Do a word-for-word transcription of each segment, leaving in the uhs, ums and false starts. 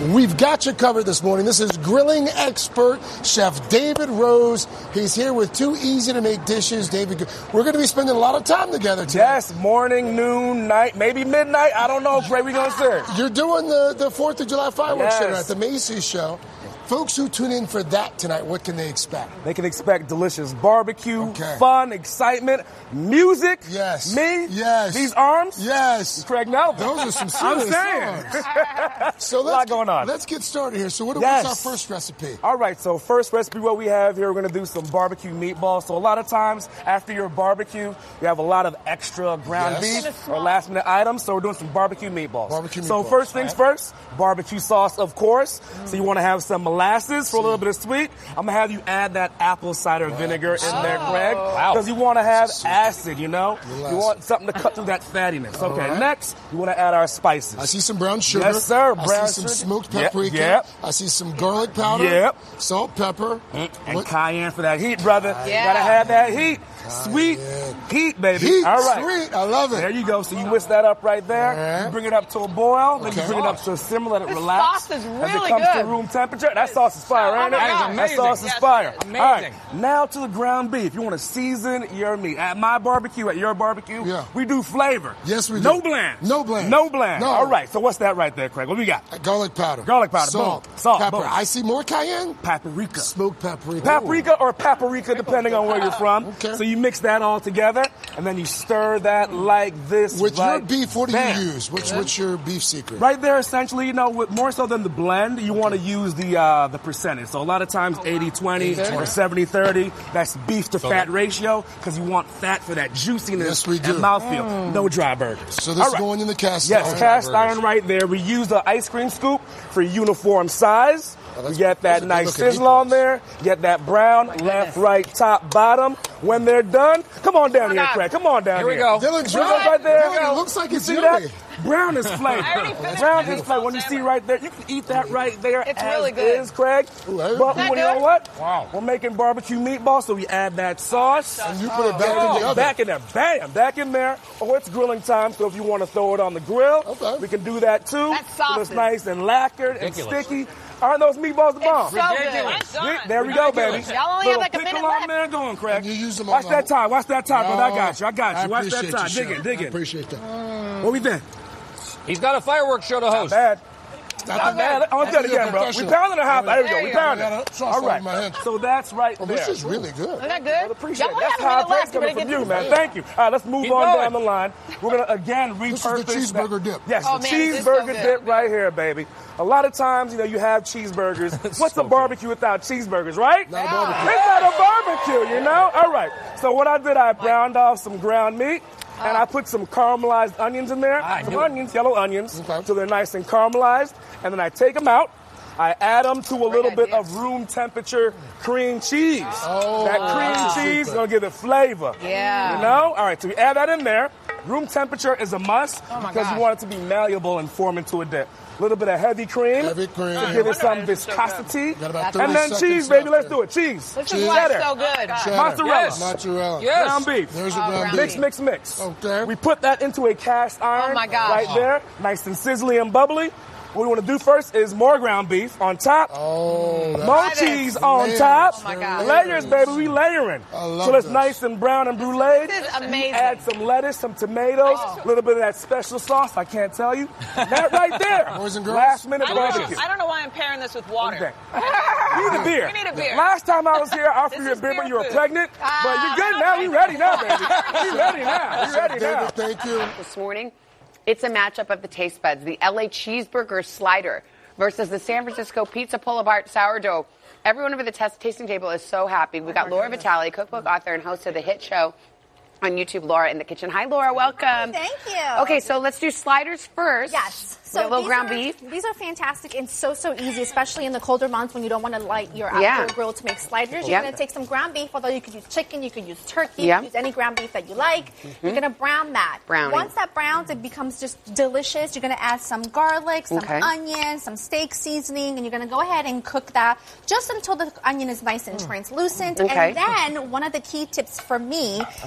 We've got you covered this morning. This is grilling expert Chef David Rose. He's here with two easy-to-make dishes. David, we're going to be spending a lot of time together today. Yes, morning, noon, night, maybe midnight. I don't know, Craig. We're going to serve. You're doing the, the fourth of July fireworks Yes. dinner at the Macy's show. Folks who tune in for that tonight, what can they expect? They can expect delicious barbecue, Okay. fun, excitement, music. Yes. Me. Yes. These arms. Yes. Craig Nelson. Those are some I'm serious saying. songs. So let's, a lot going on. Let's get started here. So what, Yes. what's our first recipe? All right, so first recipe, what we have here, we're going to do some barbecue meatballs. So a lot of times after your barbecue, you have a lot of extra ground Yes. beef or last minute items. So we're doing some barbecue meatballs. Barbecue So meatballs. first things first, barbecue sauce, of course. So you want to have some molasses for a little bit of sweet. I'm going to have you add that apple cider vinegar in there, Craig. Wow. Because you want to have Super. acid, you know? Little You want something to cut through that fattiness. Okay, right. next, you want to add our spices. I see some brown sugar. Yes, sir. I Brown see some sugar. smoked Yep, paprika. yep. I see some garlic powder. Yep. Salt, pepper. And What- cayenne for that heat, brother. Yeah. Gotta have that heat. Sweet Cayenne. heat, baby. Heat, All right. sweet. I love it. There you go. So you whisk that up right there. All right. You bring it up to a boil. Then you Okay. bring it up to a simmer. Let it This relax. sauce is As it really comes to good. room temperature. That sauce is fire, Oh ain't my it? God. That is That amazing. sauce is Yes, fire. it is. Amazing. All right. Now to the ground beef. You want to season your meat. At my barbecue, at your barbecue, Yeah. we do flavor. Yes, we do. No bland. No bland. No bland. No. All right. So what's that right there, Craig? What do we got? Garlic powder. Garlic powder, Salt. boom. Salt, Pepper. boom. I see more cayenne. Paprika. Smoked paprika. Paprika or paprika, depending on where you're from. Okay. So you mix that all together, and then you stir that like this. With your right beef, what do there. you use? What's, what's your beef secret? Right there, essentially, you know, with more so than the blend, you want to use the uh, the percentage. So a lot of times eighty twenty or seventy thirty, that's beef to fat ratio, because you want fat for that juiciness Yes, we do. and mouthfeel. No dry burgers. So this All is right. going in the cast Yes, iron. cast iron right there. We use the ice cream scoop for uniform size. Oh, that's- We get those that are nice good looking sizzle on meatballs. there. Get that brown, left, right, top, bottom. When they're done, come on down here, God. Craig. Come on down Here we here. go. Dylan, See that right there? Dylan, it looks like You it's see yummy. that? Brown is flavor. I already finished Brown it. is flavor. When you see right there, you can eat that right there. It's as really good. is, Craig. Ooh, I- But Is that you know good? what? Wow. We're making barbecue meatballs, so we add that sauce. And you put it back Oh, in the oven. back in there, bam, back in there. Oh, it's grilling time, so if you want to throw it on the grill, Okay. we can do that too. That So sauce it's is nice and lacquered ridiculous. and sticky. Aren't those meatballs the bomb? So good. Ridiculous. Well done. There we go, baby. Y'all only have Little like a pickle minute on left. there, going, Craig. And you use them on Watch the- that time. Watch that time, brother. I No, got you. I got you. I Watch that appreciate time. you, Dig Chef. it, dig I it. appreciate that. What we think? He's got a fireworks show to Not host. bad. Not Not bad. Oh, let's do it again, bro. We pounded a half. There we go. We There you go. pounded. I got a sauce All all right. in my hand. So that's right Oh, there. this is really good. Isn't that I good? appreciate Y'all it. That's only have high a minute praise left. You coming better from get you, this man. food. Thank you. All right, let's move Keep on going. down the line. We're going to, again, This is the repurpose cheeseburger that- dip. Yes, Oh, the man, this is so cheeseburger good. dip right here, baby. A lot of times, you know, you have cheeseburgers. What's so a barbecue without cheeseburgers, right? Not a barbecue. It's not a barbecue, you know? All right. So what I did, I browned off some ground meat, and I put some caramelized onions in there. I Some knew it. onions, yellow onions, Okay. so they're nice and caramelized. And then I take them out. I add them to a little bit idea. of room temperature cream cheese. Oh, that wow. cream cheese is going to give it flavor. Yeah. You know? All right, so we add that in there. Room temperature is a must Oh, my because gosh. you want it to be malleable and form into a dip. A little bit of heavy cream Heavy cream. to give it some wonder it's so viscosity. Got about thirty And then seconds cheese, baby. left Let's there. do it. Cheese. This Cheese. is why it's Cheddar. so good. Cheddar. Mozzarella. Yes. Mozzarella. Yes. Ground beef. There's the Oh, ground ground beef. Mix, mix, mix. Okay. We put that into a cast iron Oh, my gosh. right there, nice and sizzly and bubbly. What we want to do first is more ground beef on top. Oh, that's More Right there. cheese on layers. top. Oh, my God. Layers, baby. We layering. I love so it's this. nice and brown and brulee. This is amazing. Add some lettuce, some tomatoes, a little bit of that special sauce. I can't tell you. That right there. Boys and girls. Last minute I don't, barbecue. know, I don't know why I'm pairing this with water. Okay. You need a beer. We need a beer. Last time I was here, I offered This you a is beer, but beer you were food. pregnant. Ah, but you're good I'm now. okay. We ready now, baby. We ready now. We ready now. David, thank you. This morning, it's a matchup of the taste buds. The L A cheeseburger slider versus the San Francisco pizza pull-apart sourdough. Everyone over the test tasting table is so happy. We got Laura Vitale, cookbook author and host of the hit show on YouTube, Laura in the Kitchen. Hi, Laura. Welcome. Thank you. Okay, so let's do sliders first. Yes. So a little these ground are, beef. These are fantastic and so, so easy, especially in the colder months when you don't want to light your outdoor Yeah. grill to make sliders. You're Yep. going to take some ground beef, although you could use chicken, you could use turkey, Yep. you could use any ground beef that you like. You're going to brown that. Browning. Once that browns, it becomes just delicious. You're going to add some garlic, some Okay. onion, some steak seasoning, and you're going to go ahead and cook that just until the onion is nice and translucent. Okay. And then one of the key tips for me is to add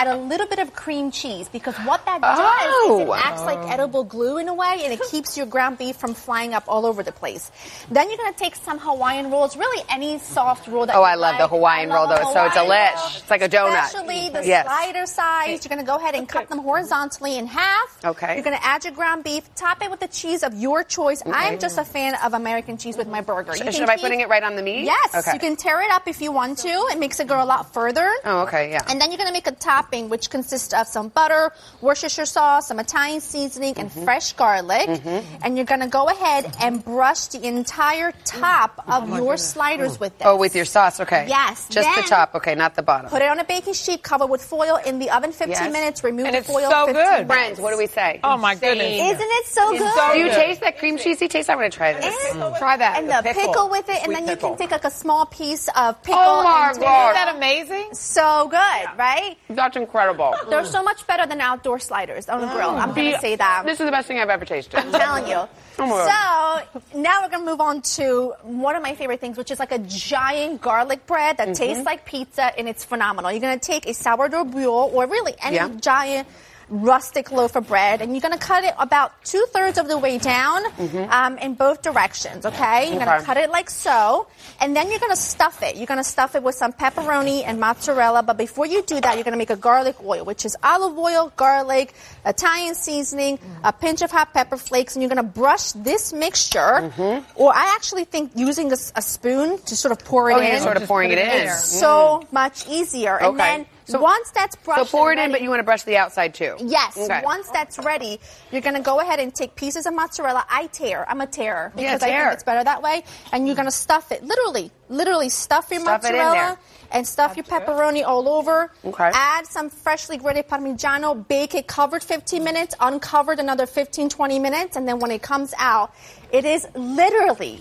add a little bit of cream cheese because what that Oh. does is it acts like edible glue in a way, and it keeps your ground beef from flying up all over the place. Then you're going to take some Hawaiian rolls, really any soft roll that Oh, you I love like. the Hawaiian I roll, love though. a It's so Hawaiian delish. roll. It's like a donut. Especially the Yes. slider size. You're going to go ahead and cut them horizontally in half. Okay. You're going to add your ground beef, top it with the cheese of your choice. I'm just a fan of American cheese with my burger. You Should can I keep- putting it right on the meat? Yes. Okay. You can tear it up if you want to. It makes it go a lot further. Oh, okay, yeah. And then you're going to make a topping, which consists of some butter, Worcestershire sauce, some Italian seasoning, and Mm-hmm. fresh garlic. And you're going to go ahead and brush the entire top of your sliders with this. Oh, with your sauce, okay. Yes. Just the Then top, okay, not the bottom. Put it on a baking sheet, cover with foil in the oven fifteen Yes. minutes, remove And the it's foil so fifteen good. minutes. Friends, what do we say? Oh, my goodness. Isn't it so It's good? so Do you good. taste that cream cheesy taste? I'm going to try this. And- Try that. And the pickle, pickle. with it, and Sweet then pickle. you can take like a small piece of pickle. Oh, my and God. Isn't that amazing? So good, right? That's incredible. They're so much better than outdoor sliders on a grill. I'm going to say that. This is the best thing I've ever tasted. I'm telling you. Oh my So now we're going to move on to one of my favorite things, which is like a giant garlic bread that tastes like pizza, and it's phenomenal. You're going to take a sourdough boule, or really any Yeah. giant rustic loaf of bread, and you're going to cut it about two-thirds of the way down um, in both directions, okay? You're going Okay. to cut it like so, and then you're going to stuff it. You're going to stuff it with some pepperoni and mozzarella, but before you do that, you're going to make a garlic oil, which is olive oil, garlic, Italian seasoning, a pinch of hot pepper flakes, and you're going to brush this mixture, or I actually think using a, s- a spoon to sort of pour it Oh, in. you're sort of pouring it in. It's so much easier. And Okay. then So- once that's brushed So pour it and in, but ready- you want to brush the outside too. Yes. Okay. Once that's ready, you're going to go ahead and take pieces of mozzarella. I tear. I'm a tearer Yeah, because I tear. think it's better that way. And you're going to stuff it. Literally, literally stuff your Stuff it in mozzarella there. and stuff your pepperoni all over. Okay. Add some freshly grated Parmigiano. Bake it covered fifteen minutes, uncovered another fifteen, twenty minutes. And then when it comes out, it is literally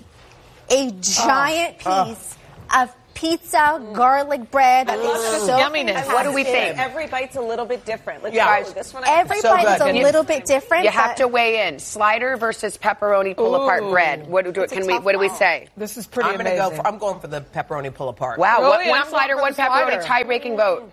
a giant Oh. piece of pizza garlic bread that is so yumminess. fantastic. What do we think? Every bite's a little bit different. Like, Yeah. oh, this one I Every So bite is good. a You- little bit different. You have but to weigh in slider versus pepperoni pull apart Ooh. bread. What do It's a can we? tough What do we call. say? This is pretty I'm gonna amazing. go. For, I'm going for the pepperoni pull apart. Wow, Really? what, one I'm slider, going one for the pepperoni, slider. tie-breaking vote.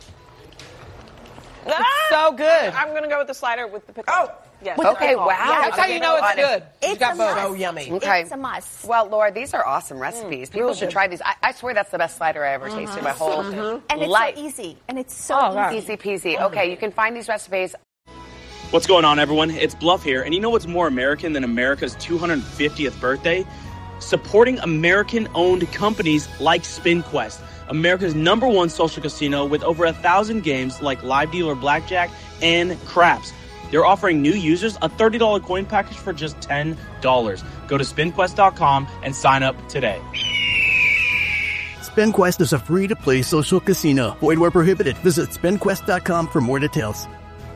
It's so good. I'm going to go with the slider with the pickle. Oh. yes. With the Okay, pickle. wow. Yeah, That's how you know it's good. You It's got a both. must. So yummy. Okay. It's a must. Well, Laura, these are awesome recipes. People should try these. I, I swear that's the best slider I ever tasted in my whole And it's life. so easy. And it's so Oh, wow. easy. Easy peasy. Okay, you can find these recipes. What's going on, everyone? It's Bluff here, and you know what's more American than America's two hundred fiftieth birthday? Supporting American-owned companies like SpinQuest, America's number one social casino with over a thousand games like Live Dealer Blackjack and Craps. They're offering new users a thirty dollars coin package for just ten dollars. Go to spin quest dot com and sign up today. SpinQuest is a free-to-play social casino. Void where prohibited. Visit spin quest dot com for more details.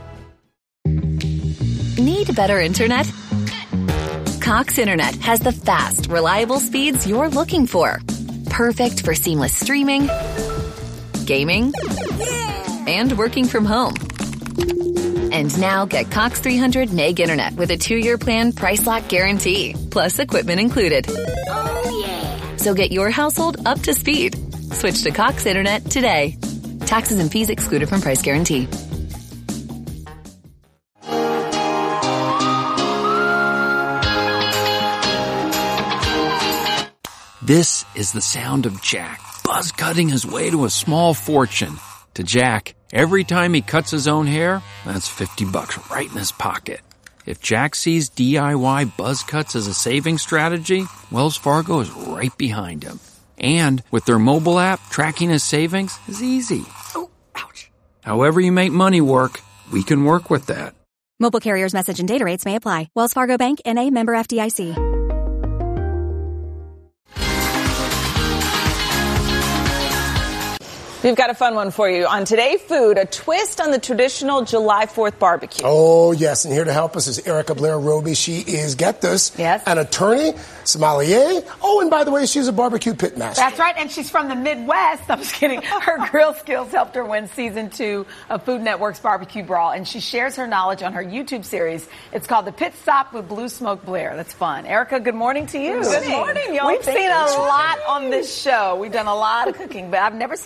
Need better internet? Cox Internet has the fast, reliable speeds you're looking for. Perfect for seamless streaming, gaming, and working from home. And now get Cox three hundred meg internet with a two-year plan price lock guarantee, plus equipment included. Oh, yeah. So get your household up to speed. Switch to Cox Internet today. Taxes and fees excluded from price guarantee. This is the sound of Jack, buzz cutting his way to a small fortune. To Jack, every time he cuts his own hair, that's fifty bucks right in his pocket. If Jack sees D I Y buzz cuts as a saving strategy, Wells Fargo is right behind him. And with their mobile app, tracking his savings is easy. Oh, ouch. However you make money work, we can work with that. Mobile carriers' message and data rates may apply. Wells Fargo Bank, N A, member F D I C. We've got a fun one for you. On Today Food, a twist on the traditional July fourth barbecue. Oh, yes. And here to help us is Erica Blair Roby. She is, get this, Yes. an attorney, sommelier. Oh, and by the way, she's a barbecue pit master. That's right, and she's from the Midwest. I'm just kidding. Her grill skills helped her win season two of Food Network's Barbecue Brawl, and she shares her knowledge on her YouTube series. It's called The Pit Stop with Blue Smoke Blair. That's fun. Erica, good morning to you. Good morning, y'all. We've Thank seen you. a lot on this show. We've done a lot of cooking, but I've never seen steak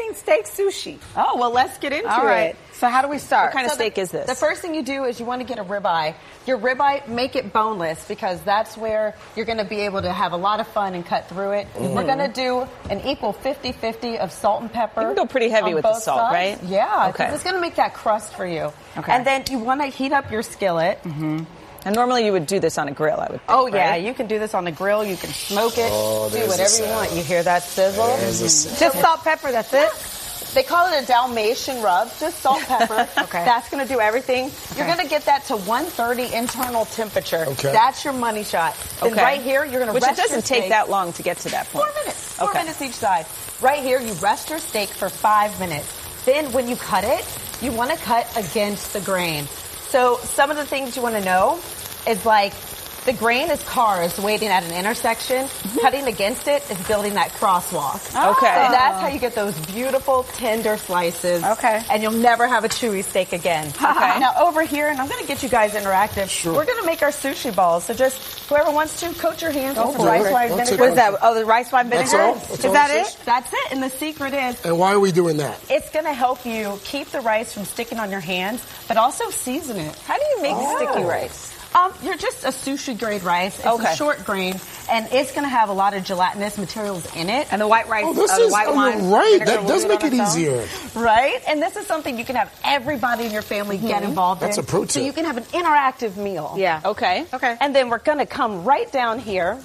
steak sushi. Oh, well, let's get into All right. it. So how do we start? What kind of So steak the, is this? The first thing you do is you want to get a ribeye. Your ribeye, make it boneless because that's where you're going to be able to have a lot of fun and cut through it. Mm-hmm. We're going to do an equal fifty-fifty of salt and pepper. You can go pretty heavy with the salt, sides. right? Yeah, Okay. because it's going to make that crust for you. Okay. And then you want to heat up your skillet. Mm-hmm. And normally you would do this on a grill, I would think, Oh, yeah. right? You can do this on the grill. You can smoke it. Oh, do there's whatever the you sound. want. You hear that sizzle? There's the sound. Just salt, pepper, that's it? They call it a Dalmatian rub. Just salt, pepper. Okay. That's going to do everything. You're going to get that to one thirty internal temperature. Okay. That's your money shot. Then Okay. right here, you're going to Which it rest your doesn't take steak. that long to get to that point. Four minutes. Four Okay. minutes each side. Right here, you rest your steak for five minutes. Then when you cut it, you want to cut against the grain. So some of the things you want to know is like the grain is cars waiting at an intersection. Mm-hmm. Cutting against it is building that crosswalk. Okay. So that's how you get those beautiful, tender slices. Okay. And you'll never have a chewy steak again. Okay. Now over here, and I'm going to get you guys interactive. Sure. We're going to make our sushi balls. So just whoever wants to, coat your hands with some for rice it. wine I'll vinegar. take What is it. that? Oh, the rice wine vinegar? That's all? That's Is all that this it? is? That's it. And the secret is And why are we doing that? it's going to help you keep the rice from sticking on your hands, but also season it. How do you make Oh. sticky rice? Um, you're just a sushi grade rice. It's Okay. a short grain, and it's going to have a lot of gelatinous materials in it. And the white rice, Oh, this uh, the is, white oh, wine. you're right. vinegar That will does do make on it its own. easier. Right? And this is something you can have everybody in your family get involved That's in. a pro So tip. you can have an interactive meal. Yeah. Okay. Okay. And then we're going to come right down here.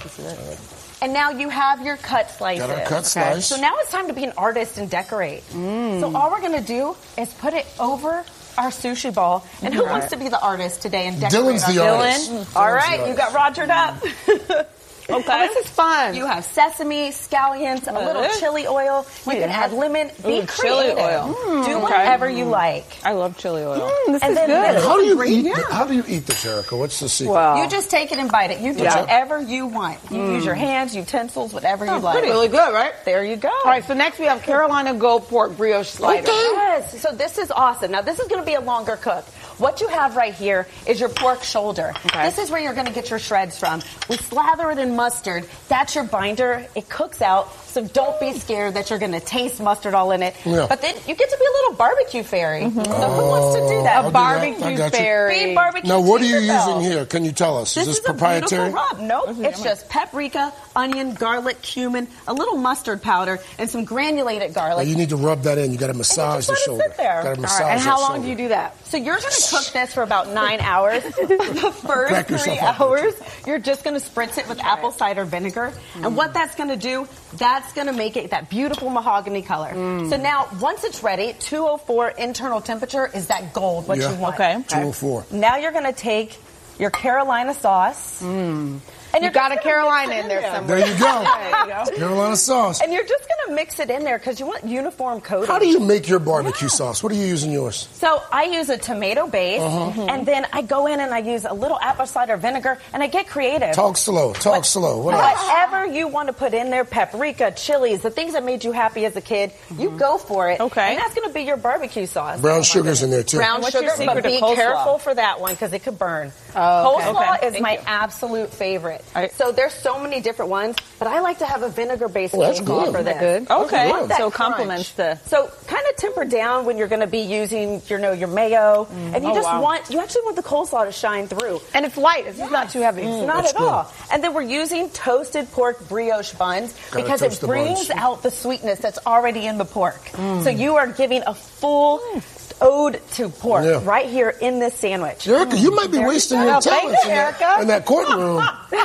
And now you have your cut slices. Got our cut slice. So now it's time to be an artist and decorate. So all we're going to do is put it over our sushi ball. And who wants to be the artist today and decorate? Dylan's our the Dylan? artist. All Dylan's the right, you artist. got Rogered up. Okay. This is fun. You have sesame, scallions, a little Uh, chili oil. You wait, can add lemon. Be Ooh, chili creative. oil. Do whatever you like. I love chili oil. This And is then good. this- How do you Great, eat? yeah. How do you eat this, Erica? What's the secret? Wow. You just take it and bite it. You do Yeah. whatever you want. You use your hands, utensils, whatever you like. Really good, right? There you go. All right, so next we have Carolina Gold Pork Brioche Slider. Yes. So this is awesome. Now this is going to be a longer cook. What you have right here is your pork shoulder. Okay. This is where you're going to get your shreds from. We slather it in mustard. That's your binder. It cooks out. So don't be scared that you're going to taste mustard all in it. Yeah. But then you get to be a little barbecue fairy. So who wants to do that? I'll do that. I Barbecue got you. fairy. Be barbecue Now, what are you Tinkerbell. using here? Can you tell us? This is this is proprietary? a beautiful rub. Nope, it's just paprika, onion, garlic, cumin, a little mustard powder, and some granulated Now, garlic. you need to rub that in. You got to massage just the let it shoulder. sit there. Got to All massage All right, and that how long shoulder. do you do that? So you're going to cook this for about nine hours. The first Crack three yourself up. hours, you're just going to spritz it with apple cider vinegar. And what that's going to do, that's going to make it that beautiful mahogany color. So now, once it's ready, two oh four internal temperature is that gold, what Yeah. you want. Okay. two oh four. Now you're going to take your Carolina sauce. And You you're got just a gonna Carolina mix it in there somewhere. There you go. There you go. Carolina sauce. And you're just going to mix it in there because you want uniform coating. How do you make your barbecue sauce? What are you using yours? So I use a tomato base, Uh-huh. and then I go in and I use a little apple cider vinegar, and I get creative. Talk slow. Talk slow. What else? Whatever you want to put in there, paprika, chilies, the things that made you happy as a kid, you go for it. Okay. And that's going to be your barbecue sauce. Brown sugar's in there, too. Brown What's sugar, your secret but to be coleslaw? careful for that one because it could burn. Oh, okay. Coleslaw Okay. is Thank my you. absolute favorite. All right. So there's so many different ones, but I like to have a vinegar-based Oh, that's coleslaw good. for this. Good. Okay. I want that So crunch. complements the. So kind of temper down when you're going to be using, you know, your mayo, and you Oh, just wow. want you actually want the coleslaw to shine through. And it's light. It's just not too heavy. It's not That's at good. all. And then we're using toasted pork brioche buns Gotta because toast it the brings buns. out the sweetness that's already in the pork. So you are giving a full ode to pork Yeah. right here in this sandwich. Erica, you might be wasting your Oh, thank talents you, in, Erica. that, in that courtroom.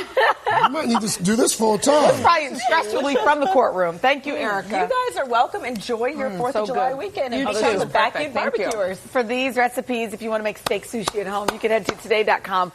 You might need to do this full time. Probably stress relief from the courtroom. Thank you, Erica. You guys are welcome. Enjoy your fourth so of July good. weekend You and too. become the backyard Perfect. Thank you. barbecuers. For these recipes, if you want to make steak sushi at home, you can head to today dot com.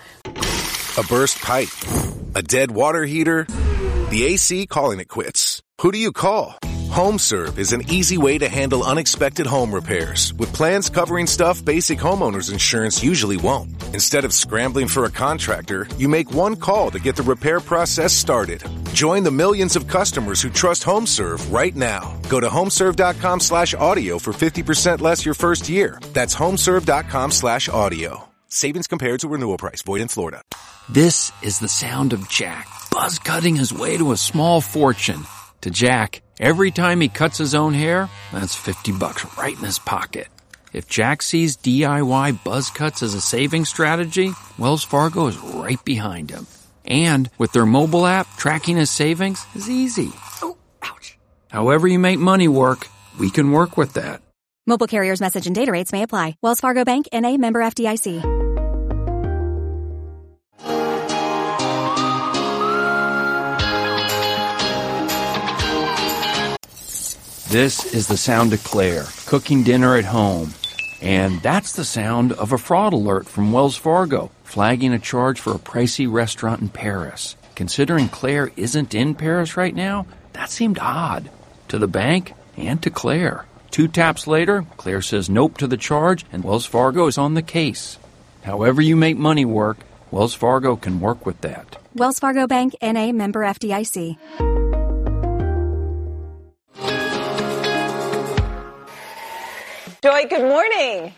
A burst pipe, a dead water heater, the A C calling it quits. Who do you call? HomeServe is an easy way to handle unexpected home repairs with plans covering stuff basic homeowners insurance usually won't. Instead of scrambling for a contractor, you make one call to get the repair process started. Join the millions of customers who trust HomeServe right now. Go to homeserve.com slash audio for fifty percent less your first year. That's homeserve.com slash audio. Savings compared to renewal price. Void in Florida. This is the sound of Jack buzz cutting his way to a small fortune to To Jack, every time he cuts his own hair, that's fifty bucks right in his pocket. If Jack sees D I Y buzz cuts as a saving strategy, Wells Fargo is right behind him. And with their mobile app, tracking his savings is easy. Oh, ouch. However you make money work, we can work with that. Mobile carriers' message and data rates may apply. Wells Fargo Bank, N A, member F D I C. This is the sound of Claire, cooking dinner at home. And that's the sound of a fraud alert from Wells Fargo, flagging a charge for a pricey restaurant in Paris. Considering Claire isn't in Paris right now, that seemed odd. To the bank and to Claire. Two taps later, Claire says nope to the charge, and Wells Fargo is on the case. However you make money work, Wells Fargo can work with that. Wells Fargo Bank, N A, member F D I C. Joy, good morning.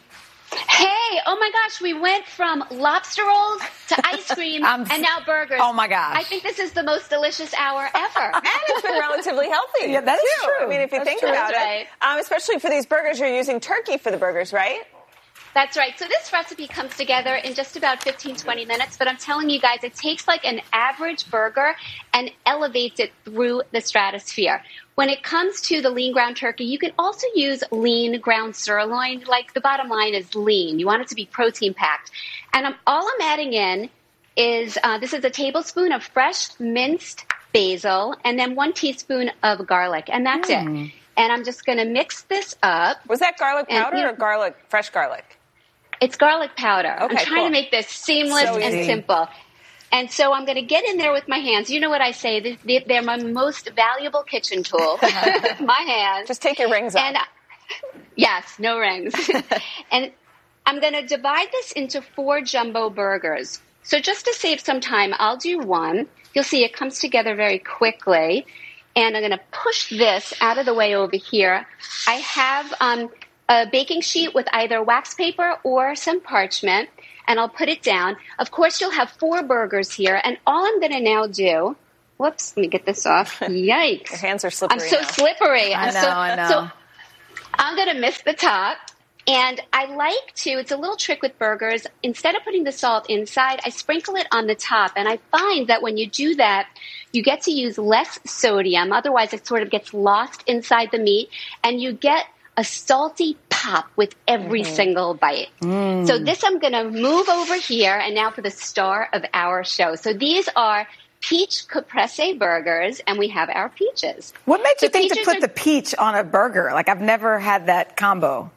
Hey, oh my gosh, we went from lobster rolls to ice cream and now burgers. Oh my gosh. I think this is the most delicious hour ever. And it's been relatively healthy. Yeah, that is too. true. I mean, if you That's think true. about That's it, right. um, especially for these burgers, you're using turkey for the burgers, right? That's right. So this recipe comes together in just about fifteen, twenty minutes, but I'm telling you guys, it takes like an average burger and elevates it through the stratosphere. When it comes to the lean ground turkey, you can also use lean ground sirloin. Like, the bottom line is lean. You want it to be protein packed. And I'm, all I'm adding in is, uh, this is a tablespoon of fresh minced basil and then one teaspoon of garlic. And that's Mm. it. And I'm just going to mix this up. Was that garlic And, powder you know, or garlic, fresh garlic? It's garlic powder. Okay, I'm trying cool. to make this seamless So and easy. simple. And so I'm going to get in there with my hands. You know what I say? They- they- They're my most valuable kitchen tool. My hands. Just take your rings off. And I- yes, no rings. And I'm going to divide this into four jumbo burgers. So just to save some time, I'll do one. You'll see it comes together very quickly. And I'm going to push this out of the way over here. I have um, a baking sheet with either wax paper or some parchment, and I'll put it down. Of course, you'll have four burgers here, and all I'm going to now do, whoops, let me get this off. Yikes. Your hands are slippery I'm so now. slippery. I I'm know, so, I know. So I'm going to miss the top. And I like to, it's a little trick with burgers, instead of putting the salt inside, I sprinkle it on the top. And I find that when you do that, you get to use less sodium. Otherwise, it sort of gets lost inside the meat. And you get a salty pop with every Mm-hmm. single bite. Mm. So this I'm going to move over here. And now for the star of our show. So these are peach caprese burgers, and we have our peaches. What made you So think to peaches put are- the peach on a burger? Like, I've never had that combo.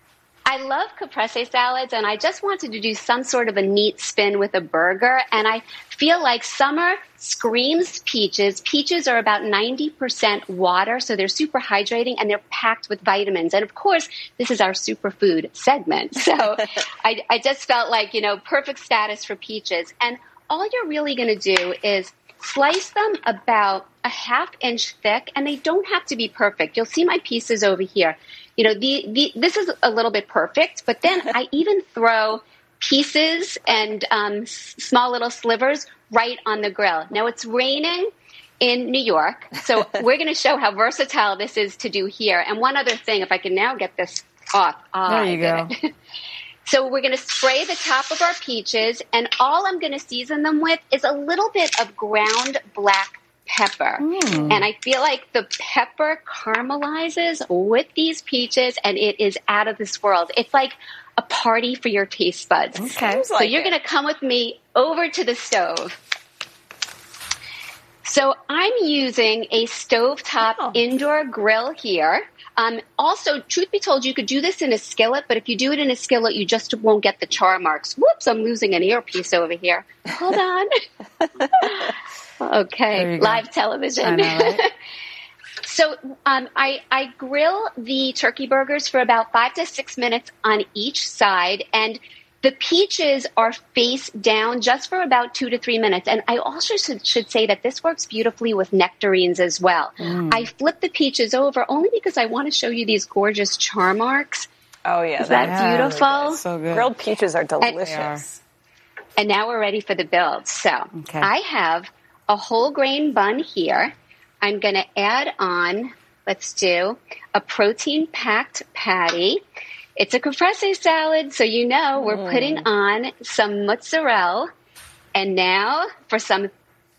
I love caprese salads, and I just wanted to do some sort of a neat spin with a burger. And I feel like summer screams peaches. Peaches are about ninety percent water, so they're super hydrating, and they're packed with vitamins. And, of course, this is our superfood segment. So I, I just felt like, you know, perfect status for peaches. And all you're really going to do is slice them about a half inch thick, and they don't have to be perfect. You'll see my pieces over here. You know, the, the this is a little bit perfect, but then I even throw pieces and um, s- small little slivers right on the grill. Now, it's raining in New York, so we're going to show how versatile this is to do here. And one other thing, if I can now get this off. Ah, There I you did go. it. So we're going to spray the top of our peaches, and all I'm going to season them with is a little bit of ground black pepper. Mm. And I feel like the pepper caramelizes with these peaches, and it is out of this world. It's like a party for your taste buds. Okay. Seems So like you're it. going to come with me over to the stove. So I'm using a stovetop Oh. indoor grill here. Um, also, truth be told, you could do this in a skillet, but if you do it in a skillet, you just won't get the char marks. Whoops, I'm losing an earpiece over here. Hold on. There Okay, you go. live television. I know, right? So um, I, I grill the turkey burgers for about five to six minutes on each side, and the peaches are face down just for about two to three minutes. And I also should, should say that this works beautifully with nectarines as well. Mm. I flip the peaches over only because I want to show you these gorgeous char marks. Oh, yeah. Is that Yeah, beautiful? So good. Grilled peaches are And- delicious. And now we're ready for the build. So Okay. I have a whole grain bun here. I'm going to add on, let's do a protein-packed patty. It's a caprese salad, so you know we're Mm. putting on some mozzarella. And now for some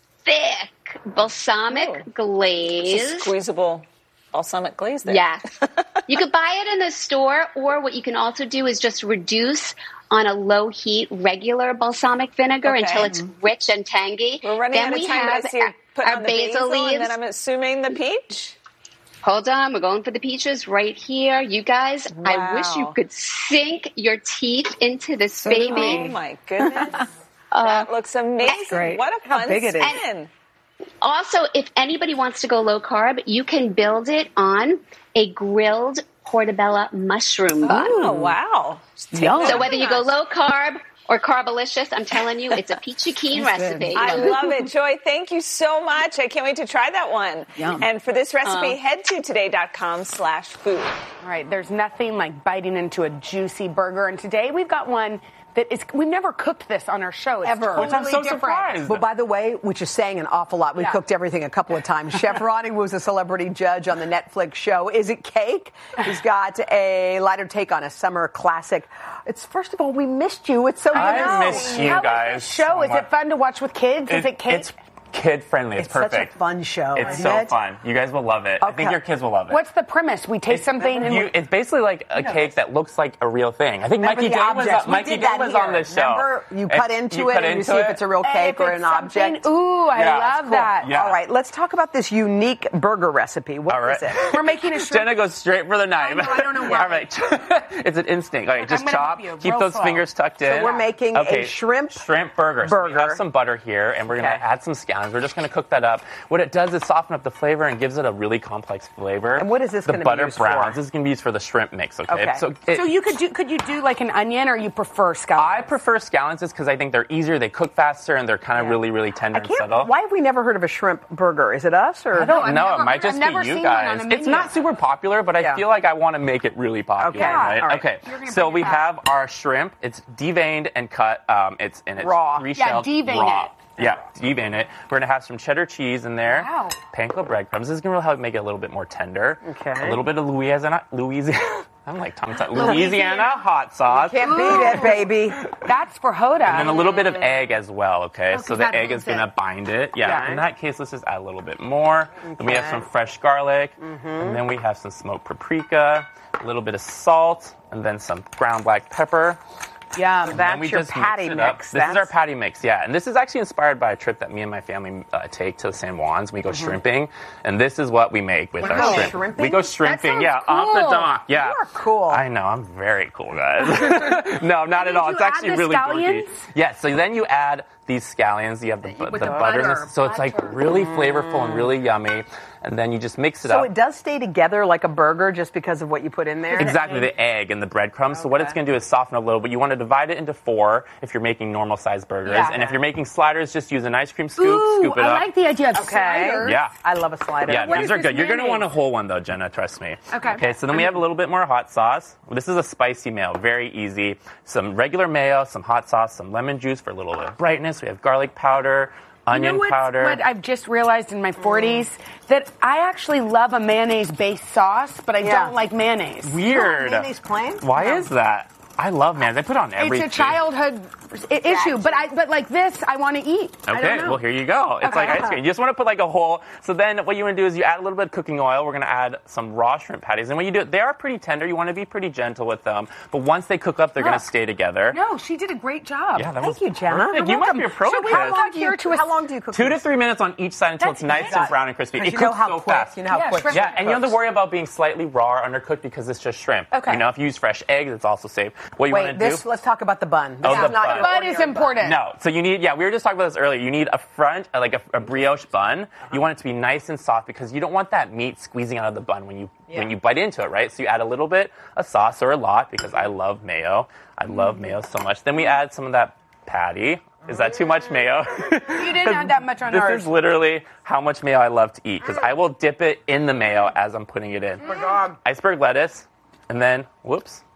thick balsamic It's glaze. a squeezable balsamic glaze there. Yeah. You could buy it in the store, or what you can also do is just reduce on a low heat regular balsamic vinegar Okay. until it's rich and tangy. We're running then out of we time. have I see you're our, putting our on the basil, basil, leaves. and then I'm assuming the peach. Hold on, we're going for the peaches right here. You guys, I wish you Wow. could sink your teeth into this So do baby. I. Oh my goodness. That looks amazing. What a fun big it is. spin. Also, if anybody wants to go low carb, you can build it on a grilled portobello mushroom bun. Oh, wow. So whether you go low carb or carbolicious, I'm telling you, it's a peachy keen recipe. I love it. Joy, thank you so much. I can't wait to try that one. Yum. And for this recipe, Uh. head to today.com slash food. All right, there's nothing like biting into a juicy burger. And today we've got one that is, we've never cooked this on our show. It's Ever. totally Which I'm so different. surprised. Well, by the way, which is saying an awful lot. We Yeah. cooked everything a couple of times. Chef Ronnie was a celebrity judge on the Netflix show Is It Cake? He's got a lighter take on a summer classic. It's first of all, we missed you. It's so good. I to know. miss you How is guys. this show? so Is much. it fun to watch with kids? Is It- it cake? It's kid friendly. It's, It's such perfect. a fun show. It's isn't so it? fun. You guys will love it. I think Okay. your kids will love it. What's the premise? We taste something and You, we, it's basically like a cake that looks like a real thing. I think Remember Mikey the Day was, objects. on, We Mikey did Day that was here. on this show. Remember, you cut into you it cut and you into see if it. it's a real Hey, cake if or it's an something- object. Ooh, I Yeah. love that. Yeah. All right, let's talk about this unique burger recipe. What All right. is it? We're making a shrimp. Jenna goes straight for the knife. I know, I don't know why. All right. It's an instinct. All right, Look, just I'm gonna chop. help you, Keep real those slow. fingers tucked in. So we're making a okay. shrimp shrimp burger. So we burger. have some butter here, and we're going to Okay. add some scallions. We're just going to cook that up. What it does is soften up the flavor and gives it a really complex flavor. And what is this The gonna be butter used browns. for? This is going to be used for the shrimp mix. Okay. Okay. So, it, So you could do, could you do like an onion, or you prefer scallions? I prefer scallions just because I think they're easier, they cook faster, and they're kind of really, really tender I and can't. subtle. Why have we never heard of a shrimp burger? Is it us or I don't I've know. never It might heard- just I've be never you seen one guys. on a It's menu. not super popular, but I Yeah. feel like I want to make it really popular. Okay. Right? All right. Okay. You're gonna So bring we it back. have our shrimp. It's deveined and cut. Um, it's and it's Raw. three Yeah, shelled devein raw. it. Yeah, devein it. We're gonna have some cheddar cheese in there. Wow. Panko breadcrumbs. This is gonna really help make it a little bit more tender. Okay. A little bit of Louisiana, Louisiana. I'm like tongue tied. Louisiana hot sauce. Can't beat it, baby. That's for Hoda. And then a little bit of egg as well, okay? Oh, so 'cause the that egg is binds going to it. bind it. Yeah. Yeah. In that case, let's just add a little bit more. Then we have some fresh garlic. And then we have some smoked paprika, a little bit of salt, and then some ground black pepper. Yum. And then That's we your just patty mix it up. mix. This is our patty mix, yeah. And this is actually inspired by a trip that me and my family uh, take to San Juan's. We go shrimping, and this is what we make with What our about shrimp. shrimping? We go That shrimping, sounds yeah, off the cool. dock. Yeah. You are cool. I know, I'm very cool, guys. no, not at all. you It's add actually the really scallions? dorky. Yeah, so then you add these scallions. You have the, bu- With the the butter, in butter, this, so it's like really flavorful and really yummy. And then you just mix it So up. it does stay together like a burger just because of what you put in there? Exactly, the egg and the breadcrumbs. So what it's going to do is soften a little, but you want to divide it into four if you're making normal sized burgers. Yeah. And if you're making sliders, just use an ice cream scoop, Ooh, scoop it I up. like the idea of Okay. sliders. Yeah. I love a slider. Yeah, What these is are this good. You're going to mayonnaise? want a whole one, though, Jenna. Trust me. Okay. Okay, so then we have a little bit more hot sauce. This is a spicy mayo. Very easy. Some regular mayo, some hot sauce, some lemon juice for a little bit of brightness. We have garlic powder, onion you know what's- powder. What I've just realized in my forties? That I actually love a mayonnaise-based sauce, but I Yeah. don't like mayonnaise. Weird. Mayonnaise plain? Why No. is that? I love mayonnaise. I put it on everything. It's a childhood i- issue, but I but like this, I want to eat. I Okay, don't know. well, here you go. It's Okay. like ice cream. You just want to put like a whole. So then what you want to do is you add a little bit of cooking oil. We're going to add some raw shrimp patties. And when you do it, they are pretty tender. You want to be pretty gentle with them. But once they cook up, they're going Look. to stay together. No, she did a great job. Yeah, that Thank was you, Jenna. perfect. You must be a pro So we kid. have How long do you, here to a- how long do you cook Two to these? three minutes on each side until That's it's nice good. and brown and crispy. Because It you know cooks how so quick. fast. You know how Yeah, quick. shrimp Yeah, and you don't have cooks. to worry about being slightly raw or undercooked because it's just shrimp. Okay. You know, if you use fresh eggs, it's also safe. What you Wait, want to this. do? Let's talk about the bun. This Oh, is the not bun. your Bun ordinary is important. No, so you need, yeah, we were just talking about this earlier. You need a front, uh, like a, a brioche bun. You want it to be nice and soft because you don't want that meat squeezing out of the bun when you when you bite into it, right? So you add a little bit of sauce or a lot because I love mayo. I love mayo so much. Then we add some of that patty. Is that too much mayo? You didn't add that much on This ours. is literally how much mayo I love to eat because I will dip it in the mayo as I'm putting it in. Oh my God. Iceberg lettuce, and then, whoops,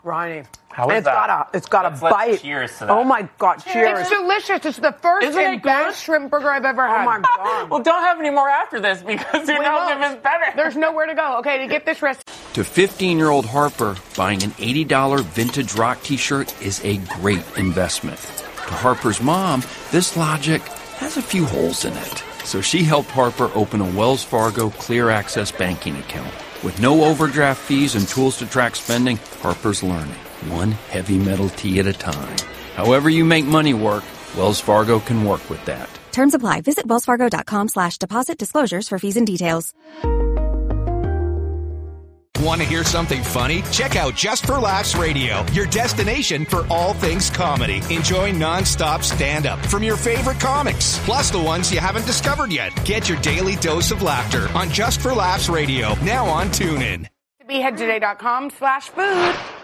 Briny. How and is it's that? got a, it's got Let's- a let's bite. cheers to that. Oh my God, cheers. It's delicious. It's the first Isn't and it best good? shrimp burger I've ever had. Oh my God. Well, don't have any more after this because who We knows won't. if it's better. There's nowhere to go. Okay, to get this recipe. To fifteen-year-old Harper, buying an eighty dollars vintage rock t-shirt is a great investment. To Harper's mom, this logic has a few holes in it. So she helped Harper open a Wells Fargo Clear Access banking account. With no overdraft fees and tools to track spending, Harper's learning, one heavy metal tea at a time. However you make money work, Wells Fargo can work with that. Terms apply. Visit wellsfargo.com slash deposit disclosures for fees and details. Want to hear something funny? Check out Just for Laughs Radio, your destination for all things comedy. Enjoy nonstop stand-up from your favorite comics, plus the ones you haven't discovered yet. Get your daily dose of laughter on Just for Laughs Radio, now on TuneIn. beheadtoday.com slash food.